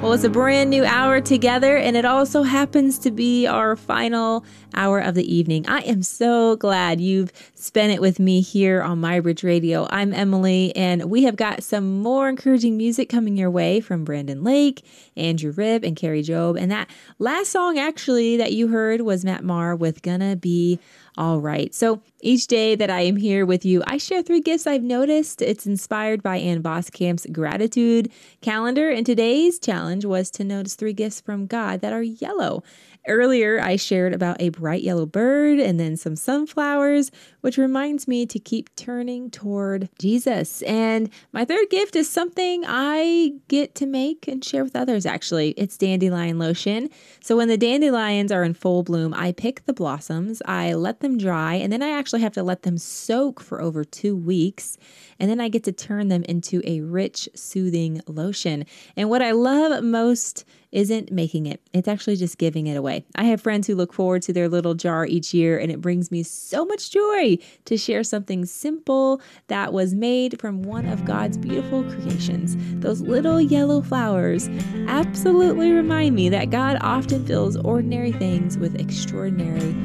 Well, it's a brand new hour together, and it also happens to be our final hour of the evening. I am so glad you've spent it with me here on MyBridge Radio. I'm Emily, and we have got some more encouraging music coming your way from Brandon Lake, Andrew Ribb, and Carrie Job. And that last song, actually, that you heard was Matt Maher with Gonna Be All Right. So each day that I am here with you, I share 3 gifts I've noticed. It's inspired by Ann Voskamp's gratitude calendar, and today's challenge was to notice 3 gifts from God that are yellow. Earlier, I shared about a bright yellow bird and then some sunflowers, which reminds me to keep turning toward Jesus. And my 3rd gift is something I get to make and share with others, actually. It's dandelion lotion. So when the dandelions are in full bloom, I pick the blossoms, I let them dry, and then I actually have to let them soak for over 2 weeks. And then I get to turn them into a rich, soothing lotion. And what I love most isn't making it. It's actually just giving it away. I have friends who look forward to their little jar each year, and it brings me so much joy to share something simple that was made from one of God's beautiful creations. Those little yellow flowers absolutely remind me that God often fills ordinary things with extraordinary